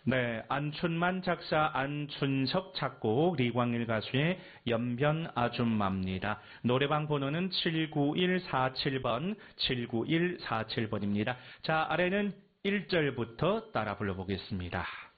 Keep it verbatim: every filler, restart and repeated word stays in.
네, 안춘만 작사, 안춘석 작곡, 리광일 가수의 연변 아줌마입니다. 노래방 번호는 칠구일사칠 번, 칠구일사칠 번입니다. 자, 아래는 일 절부터 따라 불러보겠습니다.